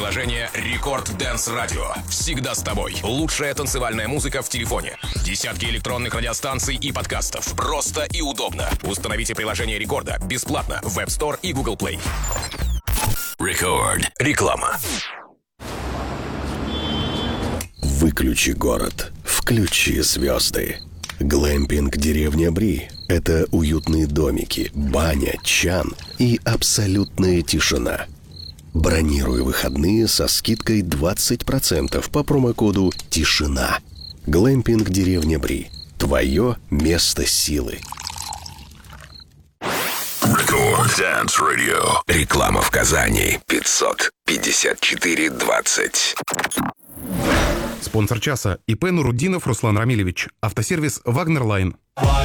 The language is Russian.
приложение Рекорд Dance Radio. Всегда с тобой. Лучшая танцевальная музыка в телефоне. Десятки электронных радиостанций и подкастов. Просто и удобно. Установите приложение Рекорда бесплатно в App Store и Google Play. Рекорд. Реклама. Выключи город. Включи звезды. Глэмпинг «Деревня Бри» — это уютные домики, баня, чан и абсолютная тишина. Бронируй выходные со скидкой 20% по промокоду «Тишина». Глэмпинг «Деревня Бри» — твое место силы. Рекорд Dance Radio. Реклама в Казани. 500-54-20. Спонсор часа ИП Нуруддинов Руслан Рамилевич. Автосервис «Вагнер Лайн».